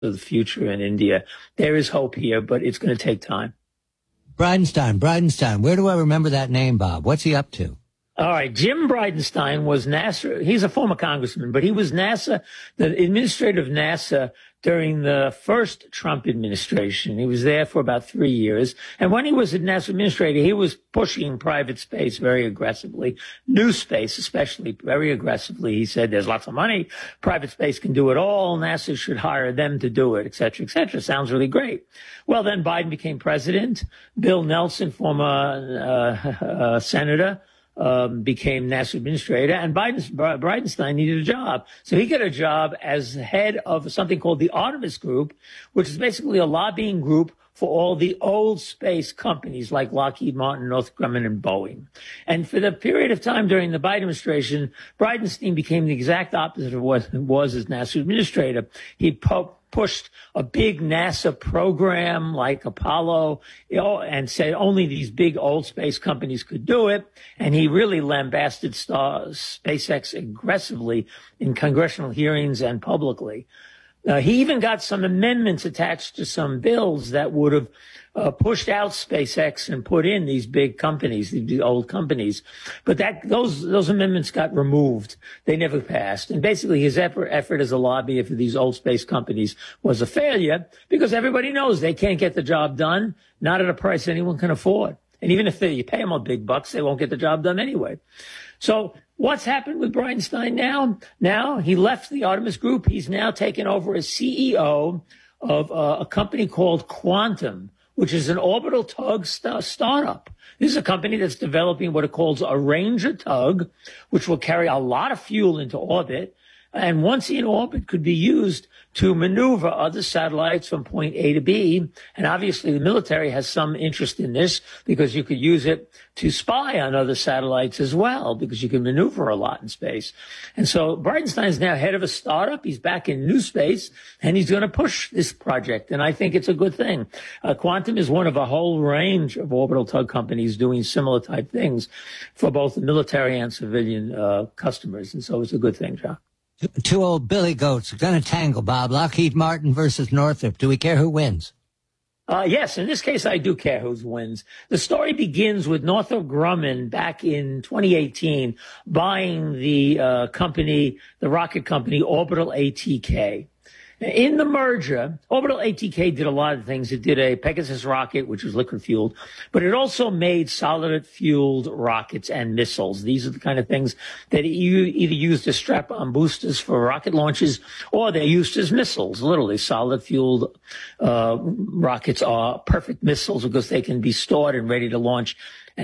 of the future in India. There is hope here, but it's going to take time. Bridenstine. Where do I remember that name, Bob? What's he up to? All right. Jim Bridenstine was NASA. He's a former congressman, but he was NASA, the administrator of NASA during the first Trump administration. He was there for about 3 years. And when he was at NASA administrator, he was pushing private space very aggressively, new space especially very aggressively. He said there's lots of money. Private space can do it all. NASA should hire them to do it, et cetera, et cetera. Sounds really great. Well, then Biden became president. Bill Nelson, former senator, became NASA administrator, and Bridenstine needed a job. So he got a job as head of something called the Artemis Group, which is basically a lobbying group for all the old space companies like Lockheed Martin, Northrop Grumman, and Boeing. And for the period of time during the Biden administration, Bridenstine became the exact opposite of what he was as NASA administrator. He pushed a big NASA program like Apollo, and said only these big old space companies could do it. And he really lambasted SpaceX aggressively in congressional hearings and publicly. He even got some amendments attached to some bills that would have pushed out SpaceX and put in these big companies, the old companies. But those amendments got removed. They never passed. And basically his effort as a lobbyist for these old space companies was a failure because everybody knows they can't get the job done, not at a price anyone can afford. And even if you pay them all big bucks, they won't get the job done anyway. So what's happened with Bridenstine now? Now he left the Artemis Group. He's now taken over as CEO of a company called Quantum, which is an orbital tug startup. This is a company that's developing what it calls a Ranger tug, which will carry a lot of fuel into orbit. And once in orbit, could be used to maneuver other satellites from point A to B. And obviously the military has some interest in this because you could use it to spy on other satellites as well, because you can maneuver a lot in space. And so Bridenstine is now head of a startup. He's back in new space, and he's going to push this project. And I think it's a good thing. Quantum is one of a whole range of orbital tug companies doing similar type things for both the military and civilian customers. And so it's a good thing, John. Two old billy goats are going to tangle, Bob. Lockheed Martin versus Northrop. Do we care who wins? Yes, in this case, I do care who wins. The story begins with Northrop Grumman back in 2018 buying the rocket company Orbital ATK. In the merger, Orbital ATK did a lot of things. It did a Pegasus rocket, which was liquid fueled, but it also made solid fueled rockets and missiles. These are the kind of things that you either used as strap-on boosters for rocket launches, or they're used as missiles. Literally, solid fueled rockets are perfect missiles because they can be stored and ready to launch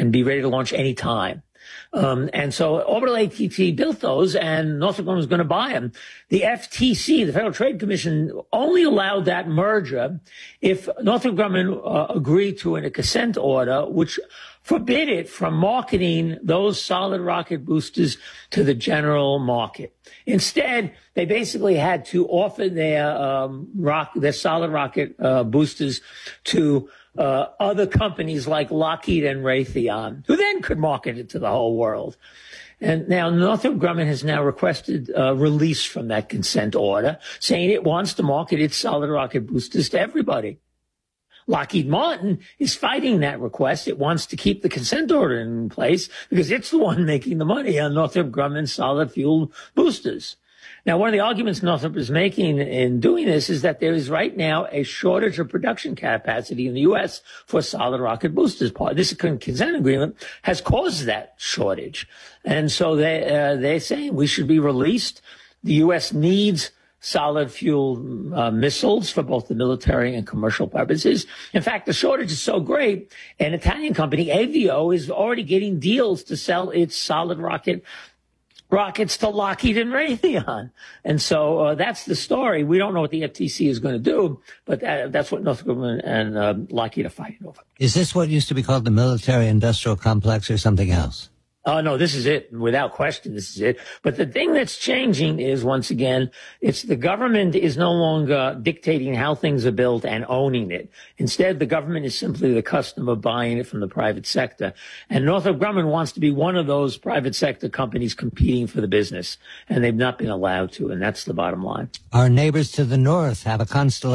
any time. And so Orbital ATK built those, and Northrop Grumman was going to buy them. The FTC, the Federal Trade Commission, only allowed that merger if Northrop Grumman agreed to a consent order, which forbid it from marketing those solid rocket boosters to the general market. Instead, they basically had to offer their solid rocket boosters to other companies like Lockheed and Raytheon, who then could market it to the whole world. And now Northrop Grumman has now requested release from that consent order, saying it wants to market its solid rocket boosters to everybody. Lockheed Martin is fighting that request. It wants to keep the consent order in place because it's the one making the money on Northrop Grumman's solid fuel boosters. Now, one of the arguments Northrop is making in doing this is that there is right now a shortage of production capacity in the U.S. for solid rocket boosters. This consent agreement has caused that shortage. And so they're saying we should be released. The U.S. needs solid fuel missiles for both the military and commercial purposes. In fact, the shortage is so great, an Italian company, Avio, is already getting deals to sell its solid rockets to Lockheed and Raytheon. And so that's the story. We don't know what the FTC is going to do, but that's what Northrop Grumman and Lockheed are fighting over. Is this what used to be called the military-industrial complex or something else? Oh, no, this is it. Without question, this is it. But the thing that's changing is, once again, it's the government is no longer dictating how things are built and owning it. Instead, the government is simply the customer buying it from the private sector. And Northrop Grumman wants to be one of those private sector companies competing for the business. And they've not been allowed to. And that's the bottom line. Our neighbors to the north have a constellation